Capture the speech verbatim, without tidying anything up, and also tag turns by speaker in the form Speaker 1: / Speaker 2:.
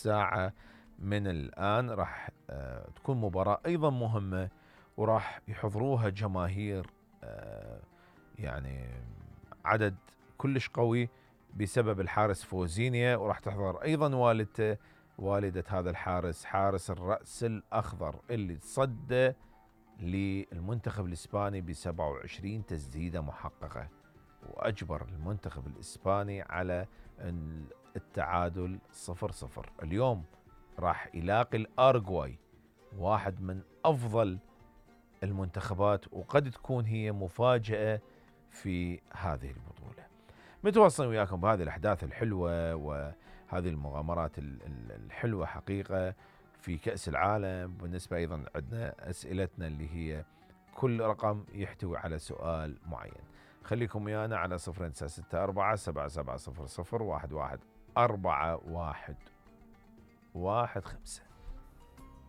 Speaker 1: ساعة من الآن راح تكون مباراة أيضا مهمة، وراح يحضروها جماهير يعني عدد كلش قوي بسبب الحارس فوزينيا، وراح تحضر أيضا والدته، والدة هذا الحارس، حارس الرأس الأخضر اللي تصدى للمنتخب الإسباني بسبعة وعشرين تسديدة محققة، وأجبر المنتخب الإسباني على التعادل صفر صفر. اليوم راح يلاقي الأرجواي، واحد من أفضل المنتخبات، وقد تكون هي مفاجأة في هذه البطولة. متواصلين وياكم بهذه الأحداث الحلوة وهذه المغامرات الحلوة حقيقة في كأس العالم. بالنسبة أيضا عندنا أسئلتنا اللي هي كل رقم يحتوي على سؤال معين. خليكم ويانا على صفر تسعة ستة أربعة سبعة سبعة صفر صفر واحد واحد أربعة واحد واحد خمسة.